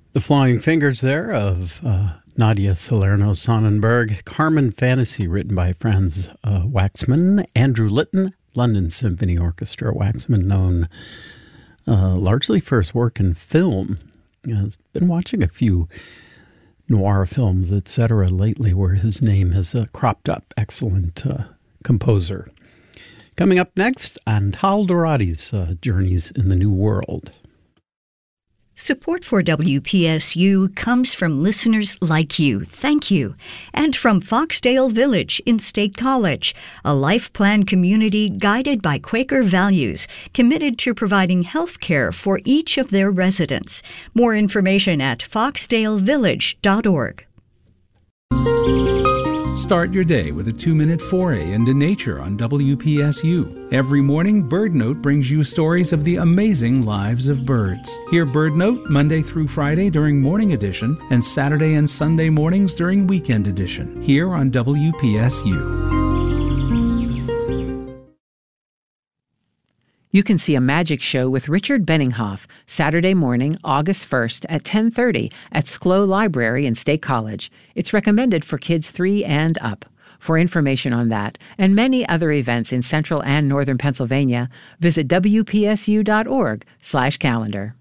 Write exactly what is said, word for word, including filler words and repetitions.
The Flying Fingers there of uh, Nadia Salerno Sonnenberg. Carmen Fantasy, written by Franz uh, Waxman. Andrew Litton, London Symphony Orchestra. Waxman, known uh, largely for his work in film. I've been watching a few noir films, et cetera, lately where his name has uh, cropped up. Excellent uh, composer. Coming up next, Antal Doradi's uh, Journeys in the New World. Support for W P S U comes from listeners like you. Thank you. And from Foxdale Village in State College, a life plan community guided by Quaker values, committed to providing health care for each of their residents. More information at foxdale village dot org. Start your day with a two-minute foray into nature on W P S U. Every morning, BirdNote brings you stories of the amazing lives of birds. Hear BirdNote Monday through Friday during Morning Edition and Saturday and Sunday mornings during Weekend Edition, here on W P S U. You can see a magic show with Richard Benninghoff Saturday morning, August first at ten thirty at SCLO Library in State College. It's recommended for kids three and up. For information on that and many other events in central and northern Pennsylvania, visit W P S U dot org slash calendar.